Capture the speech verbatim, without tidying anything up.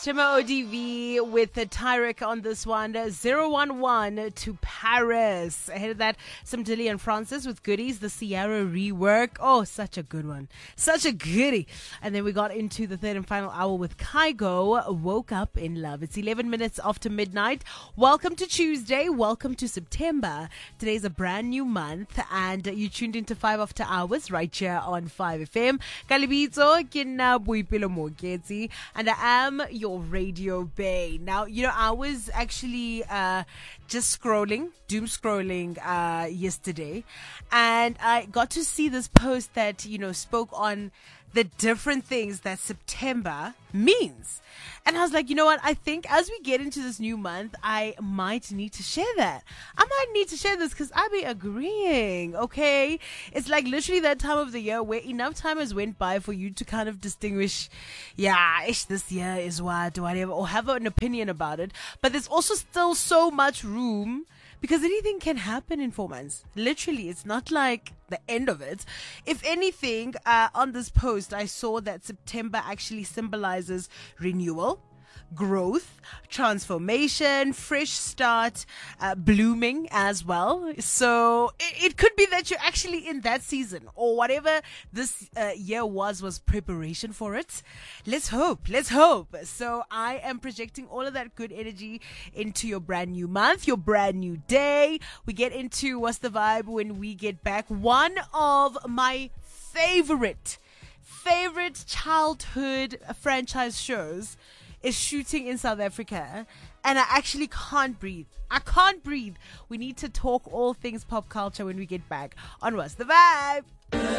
Shema O D V with the Tyrek on this one. zero one one to Paris. Ahead of that, some Dilly and Francis with Goodies, the Sierra rework. Oh, such a good one. Such a goodie. And then we got into the third and final hour with Kygo, Woke Up in Love. It's eleven minutes after midnight. Welcome to Tuesday. Welcome to September. Today's a brand new month, and you tuned into five After Hours right here on five F M. Kalibito, ke nna Boipelo Moketsi, and I am your radio bay. Now, you know, I was actually uh, just scrolling, doom scrolling uh, yesterday, and I got to see this post that, you know, spoke on the different things that September means. And I was like, you know what? I think as we get into this new month, I might need to share that. I might need to share this because I be agreeing, okay? It's like literally that time of the year where enough time has went by for you to kind of distinguish, yeah, ish, this year is what, whatever, or have an opinion about it. But there's also still so much room, because anything can happen in four months. Literally, it's not like the end of it. If anything, uh, on this post, I saw that September actually symbolizes renewal, growth, transformation, fresh start, uh, blooming as well. So it, it could be that you're actually in that season, or whatever this uh, year was, was preparation for it. Let's hope. Let's hope. So I am projecting all of that good energy into your brand new month, your brand new day. We get into What's the Vibe when we get back. One of my favorite, favorite childhood franchise shows is shooting in South Africa, and I actually can't breathe. I can't breathe. We need to talk all things pop culture when we get back on What's the Vibe.